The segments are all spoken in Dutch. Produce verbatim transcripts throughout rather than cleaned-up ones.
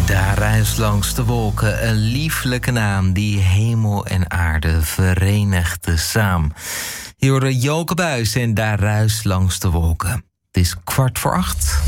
Daar ruist langs de wolken een lieflijke naam die hemel en aarde verenigde saam. Je hoorde Joke Buijs en Daar ruist langs de wolken. Het is kwart voor acht.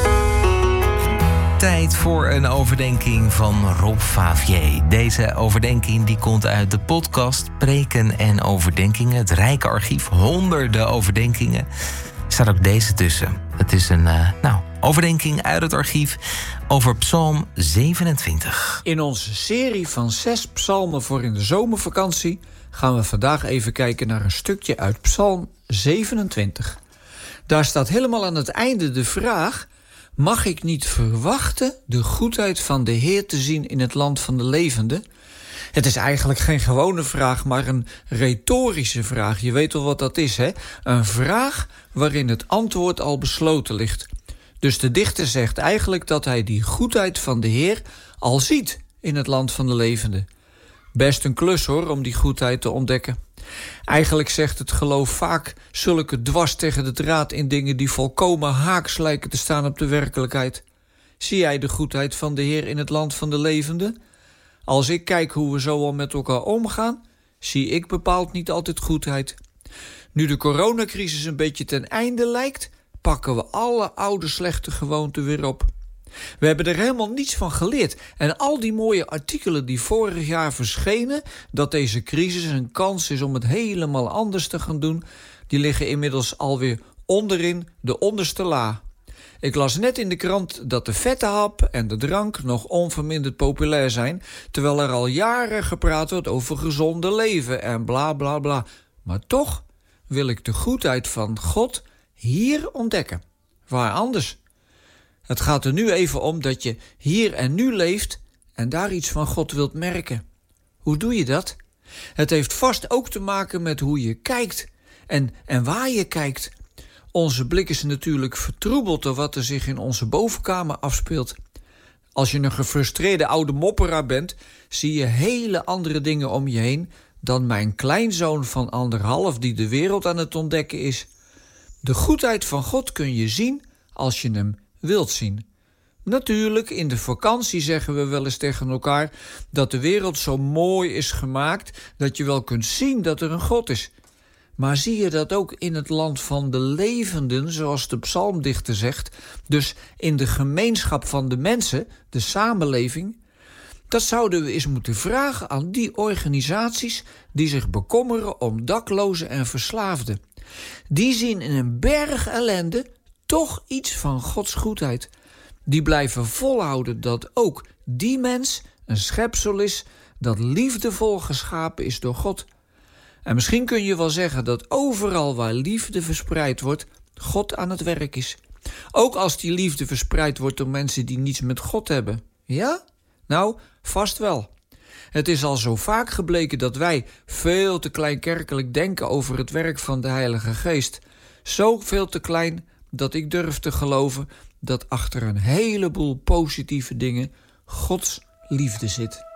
Tijd voor een overdenking van Rob Favier. Deze overdenking die komt uit de podcast Preken en Overdenkingen. Het rijke archief, honderden overdenkingen. Er staat ook deze tussen. Het is een uh, nou, overdenking uit het archief over Psalm zevenentwintig. In onze serie van zes psalmen voor in de zomervakantie gaan we vandaag even kijken naar een stukje uit Psalm zevenentwintig. Daar staat helemaal aan het einde de vraag: mag ik niet verwachten de goedheid van de Heer te zien in het land van de levenden? Het is eigenlijk geen gewone vraag, maar een retorische vraag. Je weet wel wat dat is, hè? Een vraag waarin het antwoord al besloten ligt. Dus de dichter zegt eigenlijk dat hij die goedheid van de Heer al ziet in het land van de levenden. Best een klus hoor, om die goedheid te ontdekken. Eigenlijk zegt het geloof vaak zulke dwars tegen de draad in dingen die volkomen haaks lijken te staan op de werkelijkheid. Zie jij de goedheid van de Heer in het land van de levenden? Als ik kijk hoe we zo al met elkaar omgaan, zie ik bepaald niet altijd goedheid. Nu de coronacrisis een beetje ten einde lijkt, pakken we alle oude slechte gewoonten weer op. We hebben er helemaal niets van geleerd. En al die mooie artikelen die vorig jaar verschenen, dat deze crisis een kans is om het helemaal anders te gaan doen, die liggen inmiddels alweer onderin de onderste la. Ik las net in de krant dat de vette hap en de drank nog onverminderd populair zijn, terwijl er al jaren gepraat wordt over gezonde leven en bla bla bla. Maar toch wil ik de goedheid van God hier ontdekken. Waar anders? Het gaat er nu even om dat je hier en nu leeft en daar iets van God wilt merken. Hoe doe je dat? Het heeft vast ook te maken met hoe je kijkt en, en waar je kijkt. Onze blik is natuurlijk vertroebeld door wat er zich in onze bovenkamer afspeelt. Als je een gefrustreerde oude mopperaar bent, zie je hele andere dingen om je heen dan mijn kleinzoon van anderhalf die de wereld aan het ontdekken is. De goedheid van God kun je zien als je hem wilt zien. Natuurlijk, in de vakantie zeggen we wel eens tegen elkaar dat de wereld zo mooi is gemaakt dat je wel kunt zien dat er een God is. Maar zie je dat ook in het land van de levenden, zoals de psalmdichter zegt, dus in de gemeenschap van de mensen, de samenleving? Dat zouden we eens moeten vragen aan die organisaties die zich bekommeren om daklozen en verslaafden. Die zien in een berg ellende toch iets van Gods goedheid. Die blijven volhouden dat ook die mens een schepsel is dat liefdevol geschapen is door God. En misschien kun je wel zeggen dat overal waar liefde verspreid wordt, God aan het werk is. Ook als die liefde verspreid wordt door mensen die niets met God hebben. Ja? Nou, vast wel. Het is al zo vaak gebleken dat wij veel te kleinkerkelijk denken over het werk van de Heilige Geest. Zo veel te klein dat ik durf te geloven dat achter een heleboel positieve dingen Gods liefde zit.